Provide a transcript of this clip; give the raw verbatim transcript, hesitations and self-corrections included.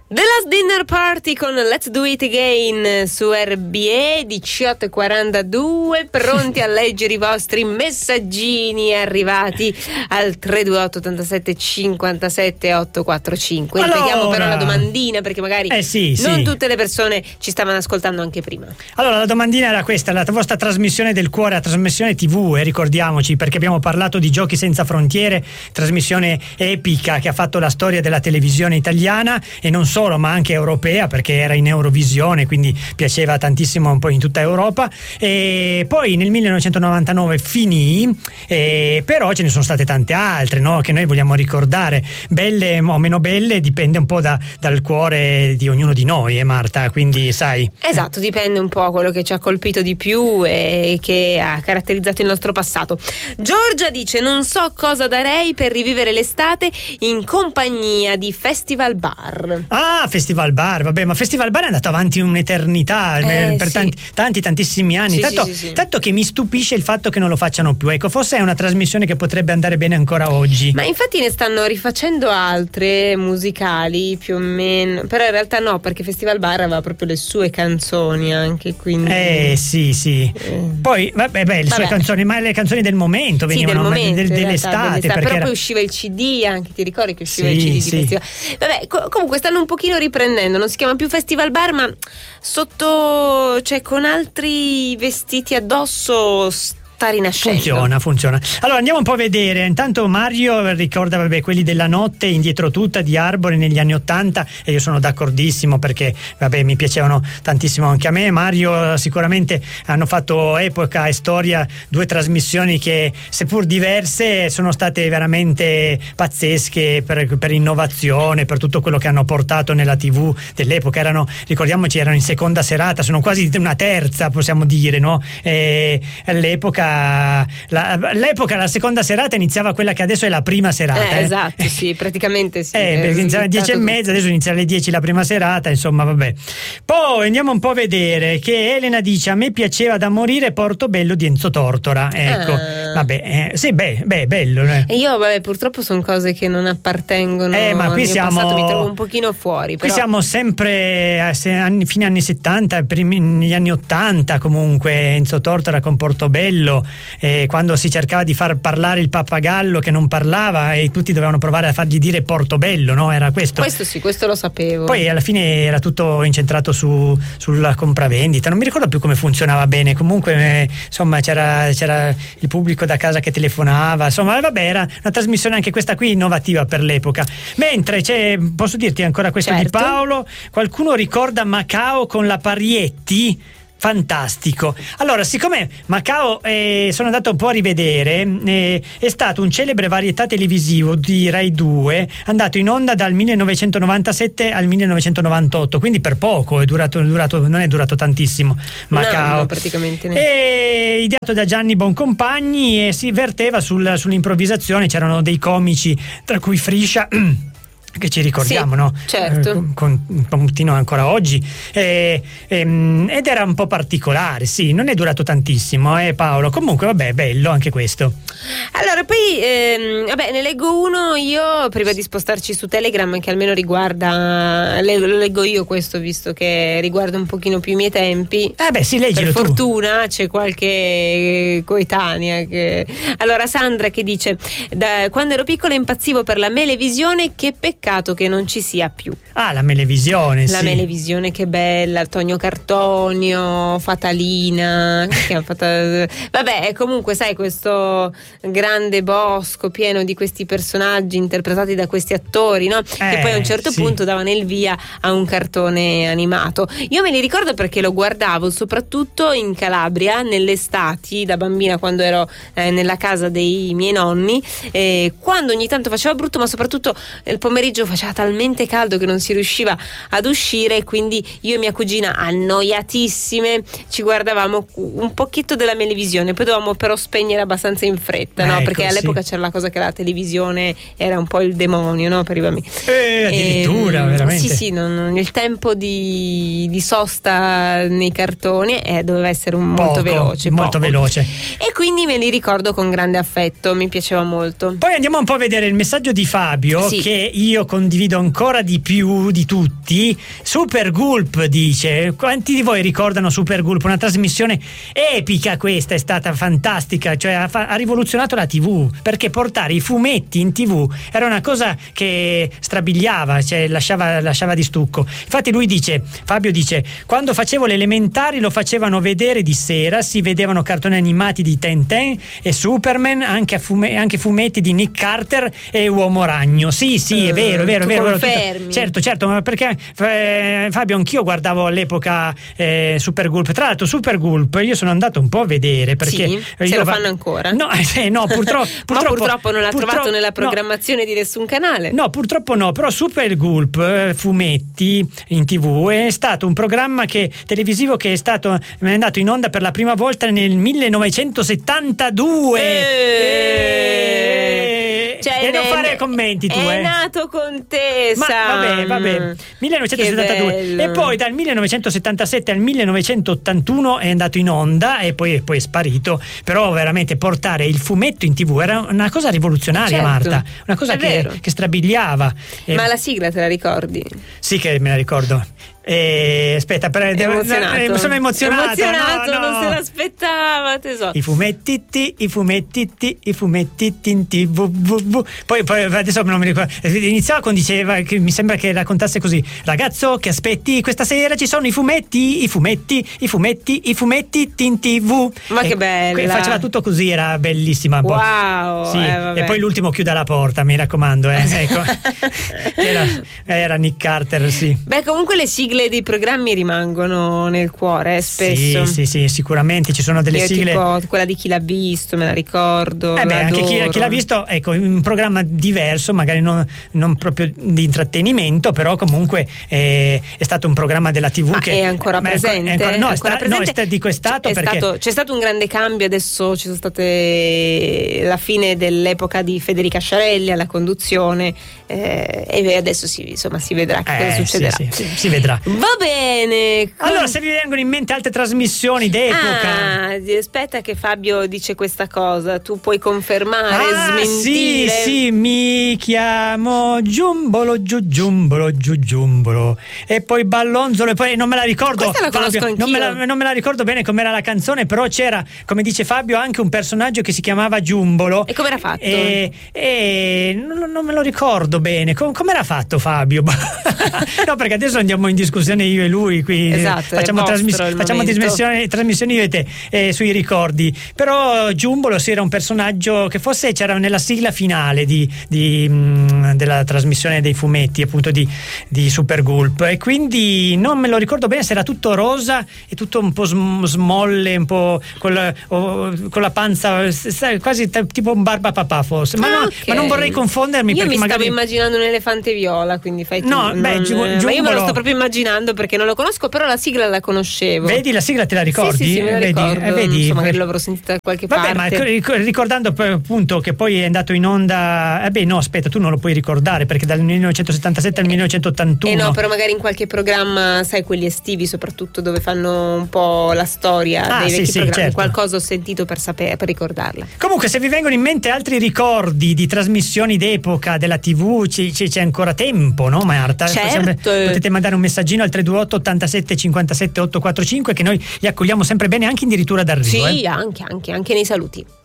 The Last Dinner Party con Let's Do It Again su R B E diciotto e quarantadue, pronti a leggere i vostri messaggini arrivati al tre due otto ottantasette cinquantasette ottocentoquarantacinque. Allora, Ripetiamo però la domandina, perché magari eh sì, non sì. tutte le persone ci stavano ascoltando anche prima. Allora, la domandina era questa: la vostra trasmissione del cuore, la trasmissione tivù, e ricordiamoci, perché abbiamo parlato di Giochi senza frontiere, trasmissione epica che ha fatto la storia della televisione italiana e non solo, ma anche europea, perché era in Eurovisione, quindi piaceva tantissimo un po' in tutta Europa. E poi nel millenovecentonovantanove finì, e però ce ne sono state tante altre, no? Che noi vogliamo ricordare, belle o meno belle, dipende un po' da, dal cuore di ognuno di noi, eh Marta, quindi sai. Esatto, dipende un po' quello che ci ha colpito di più e che ha caratterizzato il nostro passato. Giorgia dice: non so cosa darei per rivivere l'estate in compagnia di Festival Bar. Ah, Festival Bar, vabbè, ma Festival Bar è andato avanti un'eternità, eh, per sì. tanti, tanti tantissimi anni, sì, tanto, sì, sì, sì. tanto che mi stupisce il fatto che non lo facciano più. Ecco, forse è una trasmissione che potrebbe andare bene ancora oggi. Ma infatti ne stanno rifacendo altre musicali più o meno, però in realtà no, perché Festival Bar aveva proprio le sue canzoni anche, quindi Eh sì, sì. Eh. Poi vabbè, beh, le sue Vabbè. canzoni, ma le canzoni del momento Sì, venivano del momento, del- in realtà, dell'estate, dell'estate. perché Però era- poi usciva il C D anche, ti ricordi che usciva Sì, il C D di sì. Festival? Vabbè, co- comunque stanno un pochino riprendendo, non si chiama più Festival Bar, ma sotto, cioè con altri vestiti addosso sta rinascendo. Funziona, funziona. Allora andiamo un po' a vedere. Intanto Mario ricorda, vabbè, quelli della notte indietro tutta di Arbore negli anni ottanta, e io sono d'accordissimo, perché vabbè, mi piacevano tantissimo anche a me. Mario sicuramente hanno fatto epoca e storia, due trasmissioni che, seppur diverse, sono state veramente pazzesche per, per innovazione, per tutto quello che hanno portato nella tivù dell'epoca. Erano, ricordiamoci, erano in seconda serata, sono quasi una terza, possiamo dire, no? E all'epoca La, l'epoca, la seconda serata iniziava quella che adesso è la prima serata. Eh, eh. esatto, sì, praticamente sì. Eh, perché iniziava alle dieci e mezza, adesso inizia alle dieci la prima serata, insomma, vabbè. Poi andiamo un po' a vedere che Elena dice: a me piaceva da morire Portobello di Enzo Tortora. Ecco, Ah. vabbè, eh, sì, beh, beh, bello. Eh. E io, vabbè, purtroppo sono cose che non appartengono Eh, ma qui al mio siamo- passato, mi trovo un pochino fuori. Qui Però siamo sempre a se- anni, fine anni settanta, primi, negli anni ottanta comunque, Enzo Tortora con Portobello, eh, quando si cercava di far parlare il pappagallo che non parlava e tutti dovevano provare a fargli dire Portobello, no? Era questo. questo sì, questo lo sapevo. Poi alla fine era tutto incentrato su, sulla compravendita, non mi ricordo più come funzionava bene, comunque eh, insomma c'era, c'era il pubblico da casa che telefonava, insomma vabbè, era una trasmissione anche questa qui innovativa per l'epoca. Mentre c'è, posso dirti ancora questo di Certo. Paolo, qualcuno ricorda Macao con la Parietti? Fantastico. Allora, siccome Macao, eh, sono andato un po' a rivedere, eh, è stato un celebre varietà televisivo di Rai due, andato in onda dal millenovecentonovantasette al millenovecentonovantotto, quindi per poco, è durato, è durato, non è durato tantissimo Macao. No, praticamente neanche. È ideato da Gianni Boncompagni e si verteva sul, sull'improvvisazione, c'erano dei comici, tra cui Friscia, che ci ricordiamo, Sì, no? certo. Eh, con, continua ancora oggi, eh, ehm, ed era un po' particolare, sì, non è durato tantissimo, eh Paolo, comunque vabbè, bello anche questo. Allora, poi ehm, vabbè, ne leggo uno io prima di spostarci su Telegram, che almeno riguarda, le- lo leggo io questo, visto che riguarda un pochino più i miei tempi. Eh beh, sì, leggilo Per tu. fortuna c'è qualche coetanea che... Allora, Sandra che dice: da, quando ero piccola impazzivo per la Melevisione, che peccato che non ci sia più. Ah, la Melevisione, La sì. Melevisione, che bella, Tonio Cartonio, Fatalina, che chiama Fata- vabbè, comunque sai, questo grande bosco pieno di questi personaggi interpretati da questi attori, no? Che Eh, poi a un certo sì. punto davano il via a un cartone animato. Io me li ricordo perché lo guardavo soprattutto in Calabria nelle estati, da bambina, quando ero eh, nella casa dei miei nonni, eh, quando ogni tanto faceva brutto, ma soprattutto il pomeriggio faceva talmente caldo che non si riusciva ad uscire, quindi io e mia cugina, annoiatissime, ci guardavamo un pochetto della Melevisione, poi dovevamo però spegnere abbastanza in fretta, no? Ecco, Perché all'epoca sì. c'era la cosa che la televisione era un po' il demonio, no? Per i bambini. Eh, addirittura, Ehm, veramente. Sì, sì, non- non- il tempo di, di sosta nei cartoni eh, doveva essere un molto Poco, veloce, molto poco. veloce. E quindi me li ricordo con grande affetto, mi piaceva molto. Poi andiamo un po' a vedere il messaggio di Fabio, Sì. che io io condivido ancora di più di tutti. Super Gulp dice: quanti di voi ricordano Super Gulp? Una trasmissione epica, questa è stata fantastica, cioè ha, ha rivoluzionato la tivù, perché portare i fumetti in tivù era una cosa che strabiliava, cioè lasciava, lasciava di stucco. Infatti lui dice, Fabio dice: quando facevo le elementari lo facevano vedere di sera, si vedevano cartoni animati di Tintin e Superman, anche, a fume, anche fumetti di Nick Carter e Uomo Ragno. Sì, sì, è vero, è vero, è vero, vero tutto, certo, certo, ma perché eh, Fabio, anch'io guardavo all'epoca eh, Super Gulp. Tra l'altro Super Gulp io sono andato un po' a vedere, perché sì, se lo fanno ancora? No, eh, no purtroppo, purtroppo, purtroppo purtroppo non l'ha purtroppo, trovato nella programmazione no, di nessun canale. No, purtroppo no, però Super Gulp eh, fumetti in tivù è stato un programma che, televisivo che è stato è andato in onda per la prima volta nel millenovecentosettantadue. E... Cioè, e non fare commenti tu, è eh. nato con te, ma vabbè, vabbè. millenovecentosettantadue e poi dal millenovecentosettantasette al millenovecentottantuno è andato in onda e poi, poi è sparito. Però veramente portare il fumetto in tivù era una cosa rivoluzionaria, certo. Marta, una cosa che, che strabiliava. Ma la sigla te la ricordi? Sì che me la ricordo. Eh, aspetta, per, devo, emozionato. Eh, sono emozionato, emozionato no, no. Non se l'aspettava, tesoro. I fumetti, i fumetti, i fumetti in tivù. Poi, poi adesso non mi ricordo. Iniziava quando diceva, che mi sembra che raccontasse così: ragazzo, che aspetti? Questa sera ci sono i fumetti, i fumetti, i fumetti, i fumetti in tivù. Ma e, che bella! Faceva tutto così, era bellissima. Wow! Sì. Eh, e poi l'ultimo chiude la porta, mi raccomando. Eh. Ecco. era, era Nick Carter, sì. Beh, comunque le sigle dei programmi rimangono nel cuore, eh, spesso. Sì, sì, sì, sicuramente ci sono delle Io sigle. Tipo quella di Chi l'ha visto, me la ricordo. Eh beh, anche chi, chi l'ha visto, ecco, un programma diverso, magari non, non proprio di intrattenimento, però comunque è, è stato un programma della tivù ma che è ancora presente. È ancora, no, è sta, presente. no, è sta, dico è stato c'è perché stato, c'è stato un grande cambio. Adesso ci sono state la fine dell'epoca di Federica Sciarelli alla conduzione, eh, e adesso si, insomma, si vedrà che eh, cosa succederà. Sì, sì, sì, si vedrà. Va bene. Allora, se vi vengono in mente altre trasmissioni d'epoca. Ah, aspetta che Fabio dice questa cosa, tu puoi confermare, ah, smentire. Sì, sì, mi chiamo Giumbolo, giù, Giumbolo, giù, Giumbolo. E poi Ballonzolo, e poi non me la ricordo. Questa la conosco Fabio, non, me la, non me la ricordo bene com'era la canzone, però c'era, come dice Fabio, anche un personaggio che si chiamava Giumbolo. E come era fatto? E, e non, non me lo ricordo bene. Com, com'era fatto Fabio? No, perché adesso andiamo in discussione io e lui qui, esatto, facciamo, trasmis- facciamo trasmissioni, trasmissioni io e te eh, sui ricordi. Però Giumbolo sì, era un personaggio che forse c'era nella sigla finale di, di, mh, della trasmissione dei fumetti, appunto di, di Super Gulp, e quindi non me lo ricordo bene se era tutto rosa e tutto un po' sm- smolle, un po' con, oh, con la panza quasi t- tipo un Barbapapà forse, ma, ah, no, okay. ma non vorrei confondermi. Io perché mi magari... stavo immaginando un elefante viola, quindi fai tu. No, non, beh, Giu- Giumbolo... ma io me lo sto proprio immaginando perché non lo conosco, però la sigla la conoscevo. Vedi, la sigla te la ricordi? Sì, sì, sì, me la vedi, ricordo. eh, vedi, Insomma, magari l'avrò sentita da qualche vabbè, parte. Ma ricordando appunto che poi è andato in onda, eh beh no, aspetta, tu non lo puoi ricordare perché dal millenovecentosettantasette al millenovecentottantuno. Eh no, però magari in qualche programma, sai, quelli estivi soprattutto, dove fanno un po' la storia ah, dei sì, vecchi sì, programmi, certo. Qualcosa ho sentito per sapere, per ricordarla. Comunque, se vi vengono in mente altri ricordi di trasmissioni d'epoca della tivù, c- c- c'è ancora tempo, no Marta? Certo. Potete mandare un messaggino al tre due otto ottantasette cinquantasette ottocentoquarantacinque che noi li accogliamo sempre bene, anche addirittura d'arrivo. Sì, eh. anche, anche, anche nei saluti.